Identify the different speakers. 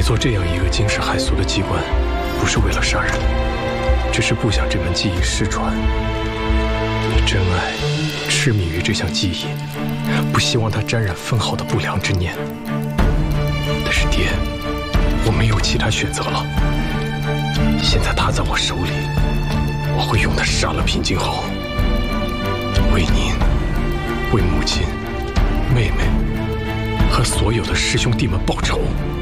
Speaker 1: 做这样一个惊世骇俗的机关，不是为了杀人，只是不想这门技艺失传。你真爱、痴迷于这项技艺，不希望它沾染分毫的不良之念。但是爹，我没有其他选择了。现在他在我手里，我会用它杀了平津侯，为您、为母亲、妹妹和所有的师兄弟们报仇。